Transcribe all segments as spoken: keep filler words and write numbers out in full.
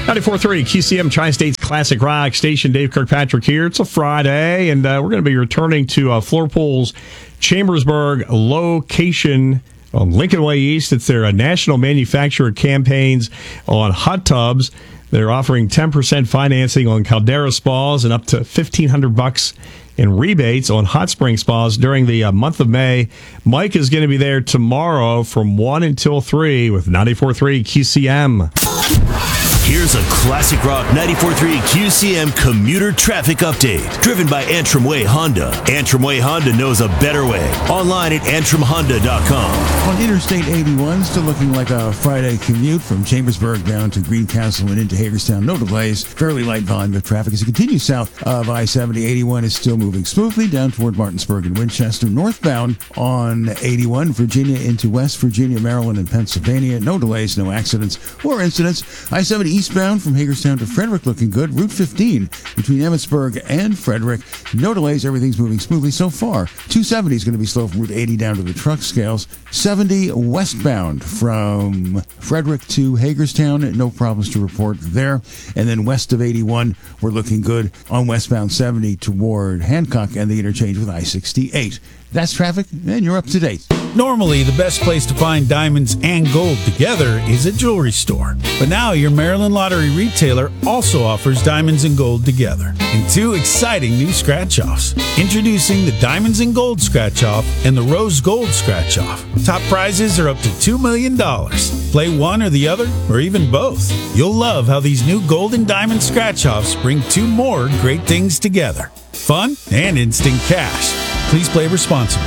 ninety-four point three Q C M Tri-States Classic Rock Station. Dave Kirkpatrick here. It's a Friday, and uh, we're going to be returning to uh, Florpool's Chambersburg location on Lincoln Way East. It's their uh, national manufacturer campaigns on hot tubs. They're offering ten percent financing on Caldera spas and up to fifteen hundred bucks in rebates on hot spring spas during the uh, month of May. Mike is going to be there tomorrow from one until three with ninety-four point three Q C M. Here's a Classic Rock ninety-four point three Q C M commuter traffic update, driven by Antrim Way Honda. Antrim Way Honda knows a better way. Online at antrim honda dot com. On Interstate eighty-one, still looking like a Friday commute from Chambersburg down to Greencastle and into Hagerstown. No delays. Fairly light volume of traffic as you continue south of I seventy. eighty-one is still moving smoothly down toward Martinsburg and Winchester. Northbound on eighty-one, Virginia into West Virginia, Maryland, and Pennsylvania. No delays, no accidents or incidents. I seventy eastbound from Hagerstown to Frederick looking good. Route fifteen between Emmitsburg and Frederick. No delays. Everything's moving smoothly so far. two seventy is going to be slow from Route eighty down to the truck scales. seventy westbound from Frederick to Hagerstown. No problems to report there. And then west of eighty-one, we're looking good on westbound seventy toward Hancock and the interchange with I sixty-eight. That's traffic, and you're up to date. Normally, the best place to find diamonds and gold together is a jewelry store. But now, your Maryland Lottery retailer also offers diamonds and gold together in two exciting new scratch-offs. Introducing the Diamonds and Gold Scratch-Off and the Rose Gold Scratch-Off. Top prizes are up to two million dollars. Play one or the other, or even both. You'll love how these new gold and diamond scratch-offs bring two more great things together. Fun and instant cash. Please play responsibly.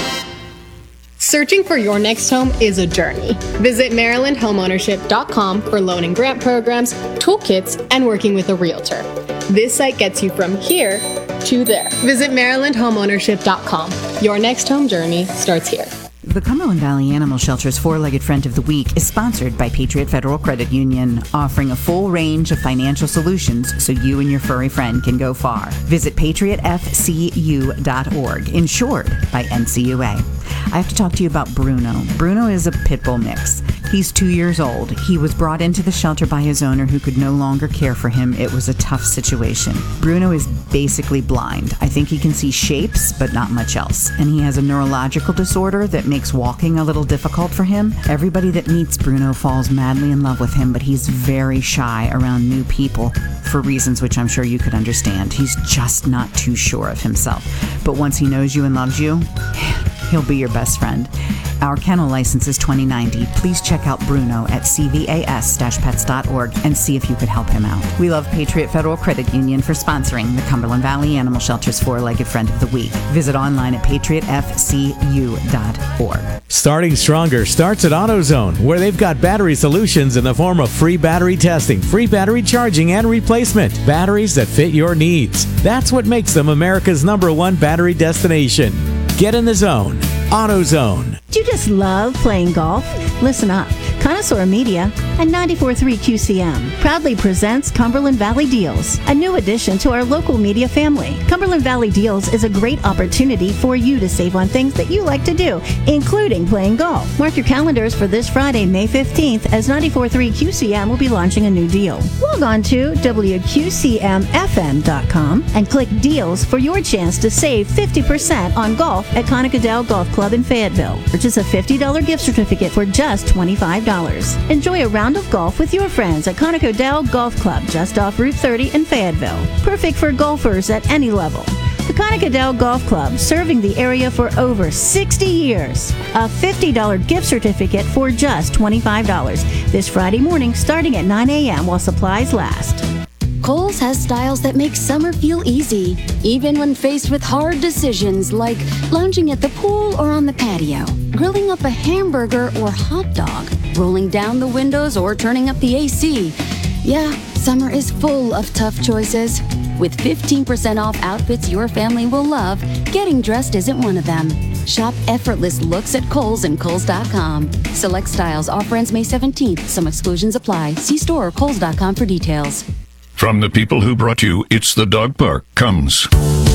Searching for your next home is a journey. Visit maryland homeownership dot com for loan and grant programs, toolkits, and working with a realtor. This site gets you from here to there. Visit maryland homeownership dot com. Your next home journey starts here. The Cumberland Valley Animal Shelter's Four-Legged Friend of the Week is sponsored by Patriot Federal Credit Union, offering a full range of financial solutions so you and your furry friend can go far. Visit patriot f c u dot org, insured by N C U A. I have to talk to you about Bruno. Bruno is a pit bull mix. He's two years old. He was brought into the shelter by his owner who could no longer care for him. It was a tough situation. Bruno is basically blind. I think he can see shapes, but not much else. And he has a neurological disorder that makes walking a little difficult for him. Everybody that meets Bruno falls madly in love with him, but he's very shy around new people for reasons which I'm sure you could understand. He's just not too sure of himself. But once he knows you and loves you, he'll be your best friend. Our kennel license is twenty ninety. Please check out Bruno at c v a s dash pets dot org and see if you could help him out. We love Patriot Federal Credit Union for sponsoring the Cumberland Valley Animal Shelter's Four-Legged Friend of the Week. Visit online at patriot f c u dot org. Starting Stronger starts at AutoZone, where they've got battery solutions in the form of free battery testing, free battery charging, and replacement. Batteries that fit your needs. That's what makes them America's number one battery destination. Get in the zone. AutoZone. Do you just love playing golf? Listen up. Connoisseur Media and ninety-four point three Q C M proudly presents Cumberland Valley Deals, a new addition to our local media family. Cumberland Valley Deals is a great opportunity for you to save on things that you like to do, including playing golf. Mark your calendars for this Friday, May fifteenth, as ninety-four point three Q C M will be launching a new deal. Log on to w q c m f m dot com and click Deals for your chance to save fifty percent on golf at Connicadale Golf Club in Fayetteville. Purchase a fifty dollars gift certificate for just twenty-five dollars. Enjoy a round of golf with your friends at Connicadale Golf Club just off Route thirty in Fayetteville. Perfect for golfers at any level. The Connicadale Golf Club, serving the area for over sixty years. A fifty dollars gift certificate for just twenty-five dollars. This Friday morning starting at nine a.m. while supplies last. Kohl's has styles that make summer feel easy, even when faced with hard decisions like lounging at the pool or on the patio, grilling up a hamburger or hot dog, rolling down the windows or turning up the A C. Yeah, summer is full of tough choices. With fifteen percent off outfits your family will love, getting dressed isn't one of them. Shop effortless looks at Kohl's and Kohl's dot com. Select styles. Offer ends May seventeenth. Some exclusions apply. See store or Kohl's dot com for details. From the people who brought you It's the Dog Park comes